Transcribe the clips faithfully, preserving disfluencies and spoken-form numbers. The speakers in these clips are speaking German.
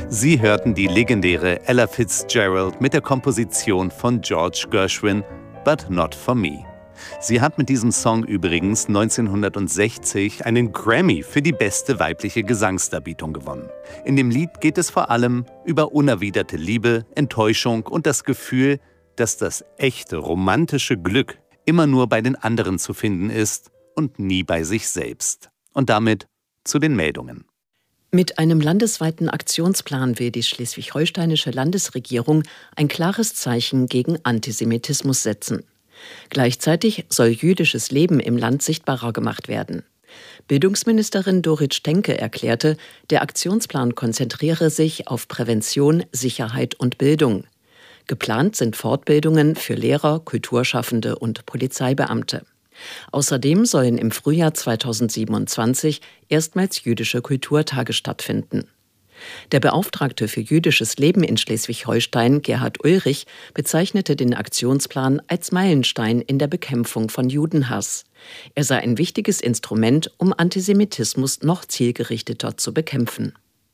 Sie hörten die legendäre Ella Fitzgerald mit der Komposition von George Gershwin, But Not For Me. Sie hat mit diesem Song übrigens neunzehnhundertsechzig einen Grammy für die beste weibliche Gesangsdarbietung gewonnen. In dem Lied geht es vor allem über unerwiderte Liebe, Enttäuschung und das Gefühl, dass das echte romantische Glück immer nur bei den anderen zu finden ist und nie bei sich selbst. Und damit zu den Meldungen. Mit einem landesweiten Aktionsplan will die schleswig-holsteinische Landesregierung ein klares Zeichen gegen Antisemitismus setzen. Gleichzeitig soll jüdisches Leben im Land sichtbarer gemacht werden. Bildungsministerin Dorit Stenke erklärte, der Aktionsplan konzentriere sich auf Prävention, Sicherheit und Bildung. Geplant sind Fortbildungen für Lehrer, Kulturschaffende und Polizeibeamte. Außerdem sollen im Frühjahr zweitausendsiebenundzwanzig erstmals jüdische Kulturtage stattfinden. Der Beauftragte für jüdisches Leben in Schleswig-Holstein, Gerhard Ulrich, bezeichnete den Aktionsplan als Meilenstein in der Bekämpfung von Judenhass. Er sei ein wichtiges Instrument, um Antisemitismus noch zielgerichteter zu bekämpfen.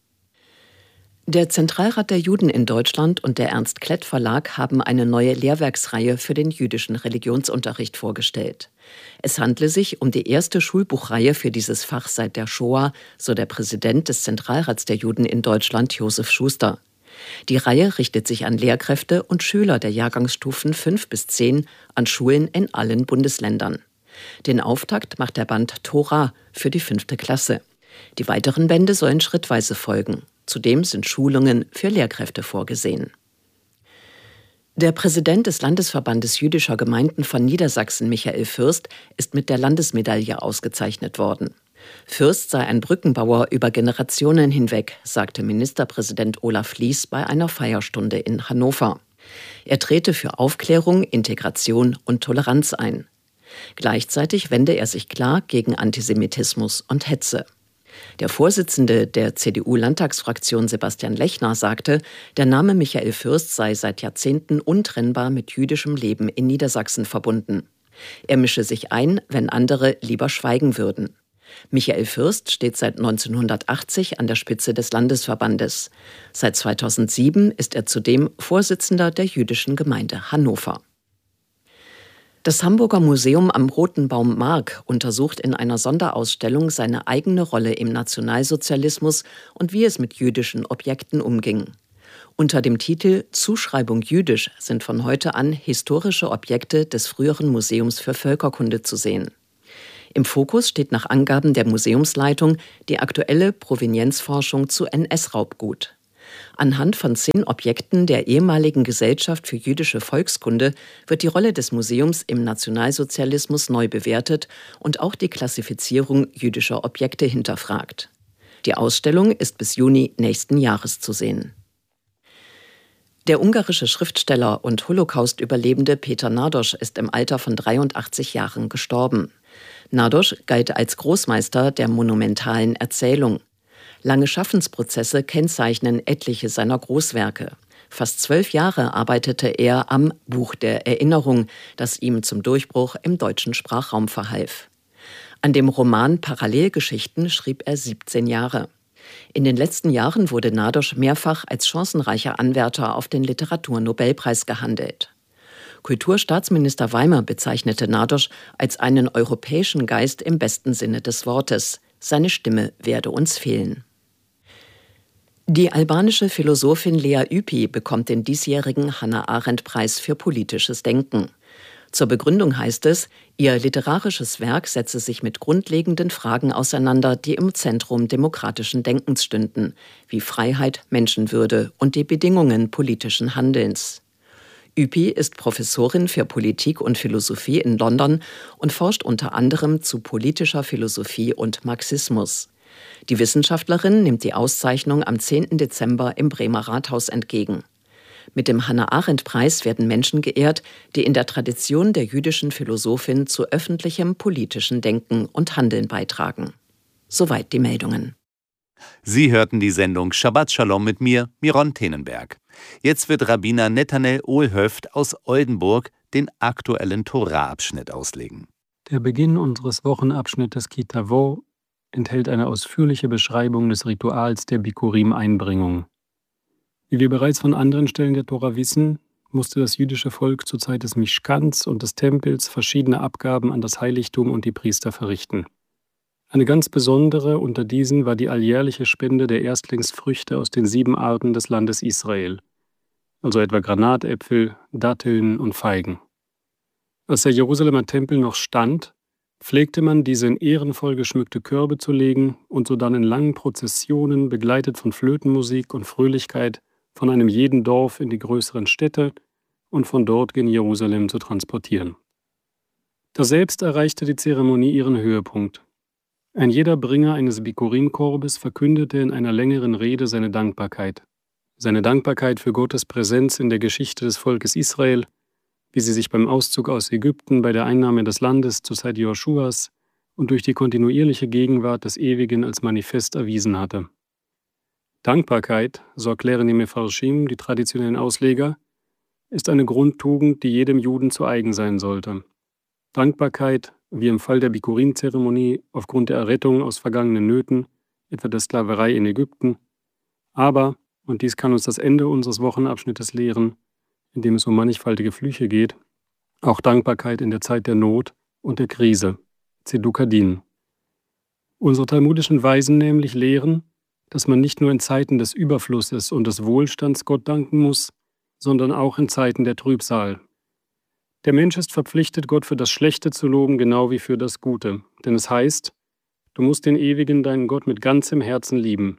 Der Zentralrat der Juden in Deutschland und der Ernst Klett Verlag haben eine neue Lehrwerksreihe für den jüdischen Religionsunterricht vorgestellt. Es handle sich um die erste Schulbuchreihe für dieses Fach seit der Shoah, so der Präsident des Zentralrats der Juden in Deutschland, Josef Schuster. Die Reihe richtet sich an Lehrkräfte und Schüler der Jahrgangsstufen fünf bis zehn an Schulen in allen Bundesländern. Den Auftakt macht der Band Tora für die fünfte Klasse. Die weiteren Bände sollen schrittweise folgen. Zudem sind Schulungen für Lehrkräfte vorgesehen. Der Präsident des Landesverbandes jüdischer Gemeinden von Niedersachsen, Michael Fürst, ist mit der Landesmedaille ausgezeichnet worden. Fürst sei ein Brückenbauer über Generationen hinweg, sagte Ministerpräsident Olaf Lies bei einer Feierstunde in Hannover. Er trete für Aufklärung, Integration und Toleranz ein. Gleichzeitig wende er sich klar gegen Antisemitismus und Hetze. Der Vorsitzende der C D U-Landtagsfraktion Sebastian Lechner sagte, der Name Michael Fürst sei seit Jahrzehnten untrennbar mit jüdischem Leben in Niedersachsen verbunden. Er mische sich ein, wenn andere lieber schweigen würden. Michael Fürst steht seit neunzehnhundertachtzig an der Spitze des Landesverbandes. Seit zweitausendsieben ist er zudem Vorsitzender der jüdischen Gemeinde Hannover. Das Hamburger Museum am Roten Baum Mark untersucht in einer Sonderausstellung seine eigene Rolle im Nationalsozialismus und wie es mit jüdischen Objekten umging. Unter dem Titel Zuschreibung jüdisch sind von heute an historische Objekte des früheren Museums für Völkerkunde zu sehen. Im Fokus steht nach Angaben der Museumsleitung die aktuelle Provenienzforschung zu N S-Raubgut. Anhand von zehn Objekten der ehemaligen Gesellschaft für jüdische Volkskunde wird die Rolle des Museums im Nationalsozialismus neu bewertet und auch die Klassifizierung jüdischer Objekte hinterfragt. Die Ausstellung ist bis Juni nächsten Jahres zu sehen. Der ungarische Schriftsteller und Holocaust-Überlebende Peter Nádas ist im Alter von dreiundachtzig Jahren gestorben. Nádas galt als Großmeister der monumentalen Erzählung. Lange Schaffensprozesse kennzeichnen etliche seiner Großwerke. Fast zwölf Jahre arbeitete er am Buch der Erinnerung, das ihm zum Durchbruch im deutschen Sprachraum verhalf. An dem Roman Parallelgeschichten schrieb er siebzehn Jahre. In den letzten Jahren wurde Nádas mehrfach als chancenreicher Anwärter auf den Literaturnobelpreis gehandelt. Kulturstaatsminister Weimer bezeichnete Nádas als einen europäischen Geist im besten Sinne des Wortes. Seine Stimme werde uns fehlen. Die albanische Philosophin Lea Ypi bekommt den diesjährigen Hannah-Arendt-Preis für politisches Denken. Zur Begründung heißt es, ihr literarisches Werk setze sich mit grundlegenden Fragen auseinander, die im Zentrum demokratischen Denkens stünden, wie Freiheit, Menschenwürde und die Bedingungen politischen Handelns. Ypi ist Professorin für Politik und Philosophie in London und forscht unter anderem zu politischer Philosophie und Marxismus. Die Wissenschaftlerin nimmt die Auszeichnung am zehnten Dezember im Bremer Rathaus entgegen. Mit dem Hannah-Arendt-Preis werden Menschen geehrt, die in der Tradition der jüdischen Philosophin zu öffentlichem politischen Denken und Handeln beitragen. Soweit die Meldungen. Sie hörten die Sendung Shabbat Shalom mit mir, Miron Tenenberg. Jetzt wird Rabbiner Netanel Ohlhöft aus Oldenburg den aktuellen Tora-Abschnitt auslegen. Der Beginn unseres Wochenabschnittes Ki Tavo enthält eine ausführliche Beschreibung des Rituals der Bikurim-Einbringung. Wie wir bereits von anderen Stellen der Tora wissen, musste das jüdische Volk zur Zeit des Mischkans und des Tempels verschiedene Abgaben an das Heiligtum und die Priester verrichten. Eine ganz besondere unter diesen war die alljährliche Spende der Erstlingsfrüchte aus den sieben Arten des Landes Israel, also etwa Granatäpfel, Datteln und Feigen. Als der Jerusalemer Tempel noch stand, pflegte man, diese in ehrenvoll geschmückte Körbe zu legen und so dann in langen Prozessionen, begleitet von Flötenmusik und Fröhlichkeit, von einem jeden Dorf in die größeren Städte und von dort gen Jerusalem zu transportieren. Daselbst erreichte die Zeremonie ihren Höhepunkt. Ein jeder Bringer eines Bikurim-Korbes verkündete in einer längeren Rede seine Dankbarkeit. Seine Dankbarkeit für Gottes Präsenz in der Geschichte des Volkes Israel, wie sie sich beim Auszug aus Ägypten, bei der Einnahme des Landes zur Zeit Joschuas und durch die kontinuierliche Gegenwart des Ewigen als Manifest erwiesen hatte. Dankbarkeit, so erklären die Mefarshim, die traditionellen Ausleger, ist eine Grundtugend, die jedem Juden zu eigen sein sollte. Dankbarkeit, wie im Fall der Bikurim-Zeremonie, aufgrund der Errettung aus vergangenen Nöten, etwa der Sklaverei in Ägypten, aber, und dies kann uns das Ende unseres Wochenabschnittes lehren, in dem es um mannigfaltige Flüche geht, auch Dankbarkeit in der Zeit der Not und der Krise, Zedukadin. Unsere talmudischen Weisen nämlich lehren, dass man nicht nur in Zeiten des Überflusses und des Wohlstands Gott danken muss, sondern auch in Zeiten der Trübsal. Der Mensch ist verpflichtet, Gott für das Schlechte zu loben, genau wie für das Gute. Denn es heißt, du musst den Ewigen, deinen Gott, mit ganzem Herzen lieben.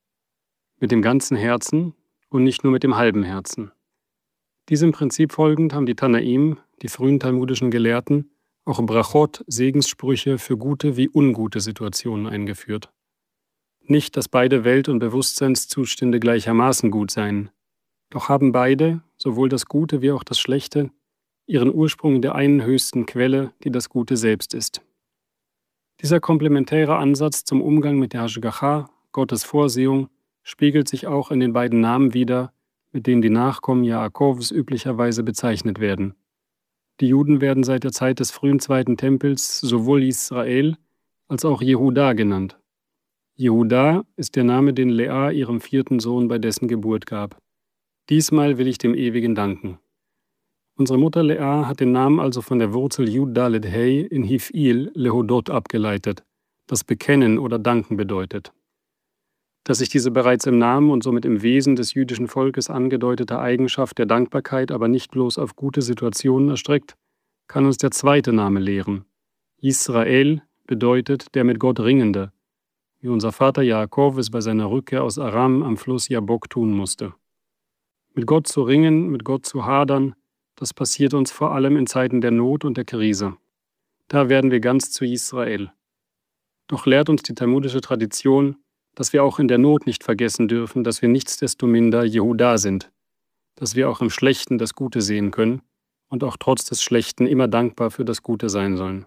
Mit dem ganzen Herzen und nicht nur mit dem halben Herzen. Diesem Prinzip folgend haben die Tanaim, die frühen talmudischen Gelehrten, auch Brachot, Segenssprüche für gute wie ungute Situationen eingeführt. Nicht, dass beide Welt- und Bewusstseinszustände gleichermaßen gut seien. Doch haben beide, sowohl das Gute wie auch das Schlechte, ihren Ursprung in der einen höchsten Quelle, die das Gute selbst ist. Dieser komplementäre Ansatz zum Umgang mit der Hashgacha, Gottes Vorsehung, spiegelt sich auch in den beiden Namen wider, mit denen die Nachkommen Jaakovs üblicherweise bezeichnet werden. Die Juden werden seit der Zeit des frühen Zweiten Tempels sowohl Israel als auch Jehuda genannt. Jehuda ist der Name, den Lea ihrem vierten Sohn bei dessen Geburt gab. Diesmal will ich dem Ewigen danken. Unsere Mutter Lea hat den Namen also von der Wurzel Yud Dalet Hei in Hif'il Lehodot abgeleitet, das Bekennen oder Danken bedeutet. Dass sich diese bereits im Namen und somit im Wesen des jüdischen Volkes angedeutete Eigenschaft der Dankbarkeit aber nicht bloß auf gute Situationen erstreckt, kann uns der zweite Name lehren. Israel bedeutet der mit Gott Ringende, wie unser Vater Jakob es bei seiner Rückkehr aus Aram am Fluss Jabok tun musste. Mit Gott zu ringen, mit Gott zu hadern, das passiert uns vor allem in Zeiten der Not und der Krise. Da werden wir ganz zu Israel. Doch lehrt uns die talmudische Tradition, dass wir auch in der Not nicht vergessen dürfen, dass wir nichtsdestominder Jehuda sind, dass wir auch im Schlechten das Gute sehen können und auch trotz des Schlechten immer dankbar für das Gute sein sollen.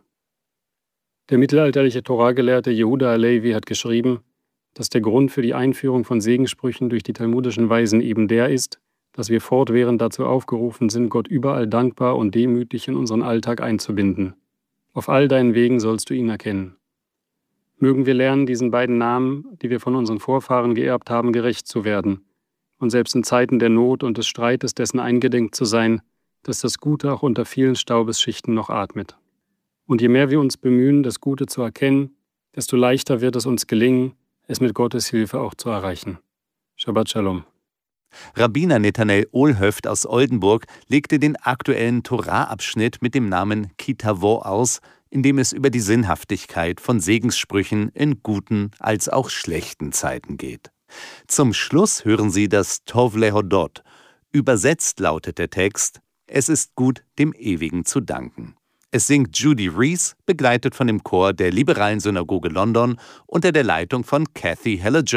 Der mittelalterliche Torah-Gelehrte Yehuda Halevi hat geschrieben, dass der Grund für die Einführung von Segenssprüchen durch die talmudischen Weisen eben der ist, dass wir fortwährend dazu aufgerufen sind, Gott überall dankbar und demütig in unseren Alltag einzubinden. Auf all deinen Wegen sollst du ihn erkennen. Mögen wir lernen, diesen beiden Namen, die wir von unseren Vorfahren geerbt haben, gerecht zu werden und selbst in Zeiten der Not und des Streites dessen eingedenk zu sein, dass das Gute auch unter vielen Staubesschichten noch atmet. Und je mehr wir uns bemühen, das Gute zu erkennen, desto leichter wird es uns gelingen, es mit Gottes Hilfe auch zu erreichen. Shabbat Shalom. Rabbiner Netanel Ohlhöft aus Oldenburg legte den aktuellen Torah-Abschnitt mit dem Namen Kitavo aus, in dem es über die Sinnhaftigkeit von Segenssprüchen in guten als auch schlechten Zeiten geht. Zum Schluss hören Sie das Tov Lehodot. Übersetzt lautet der Text: Es ist gut, dem Ewigen zu danken. Es singt Judy Rees, begleitet von dem Chor der Liberalen Synagoge London unter der Leitung von Kathy Heller-Jones.